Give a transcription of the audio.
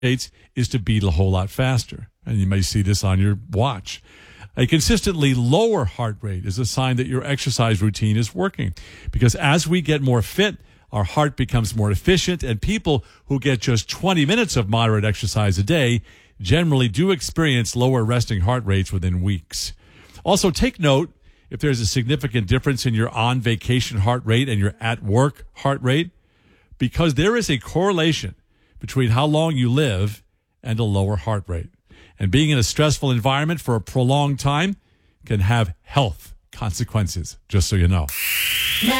is to beat a whole lot faster. And you may see this on your watch. A consistently lower heart rate is a sign that your exercise routine is working, because as we get more fit, our heart becomes more efficient, and people who get just 20 minutes of moderate exercise a day generally do experience lower resting heart rates within weeks. Also, take note if there's a significant difference in your on-vacation heart rate and your at-work heart rate, because there is a correlation between how long you live and a lower heart rate. And being in a stressful environment for a prolonged time can have health consequences, just so you know.